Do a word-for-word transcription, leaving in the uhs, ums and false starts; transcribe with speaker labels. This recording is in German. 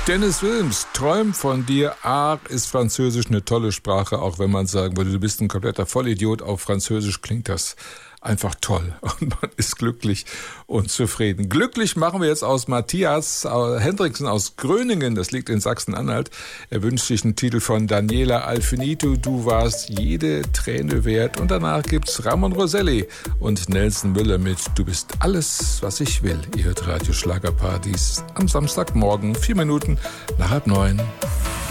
Speaker 1: Dennis Wilms, Träum von dir. Ach, ist Französisch eine tolle Sprache, auch wenn man sagen würde, du bist ein kompletter Vollidiot. Auf Französisch klingt das einfach toll und man ist glücklich und zufrieden. Glücklich machen wir jetzt aus Matthias Hendriksen aus Gröningen, das liegt in Sachsen-Anhalt. Er wünscht sich einen Titel von Daniela Alfinito, Du warst jede Träne wert. Und danach gibt's Ramon Roselli und Nelson Müller mit Du bist alles, was ich will. Ihr hört Radio Schlagerpartys am Samstagmorgen, vier Minuten nach halb neun.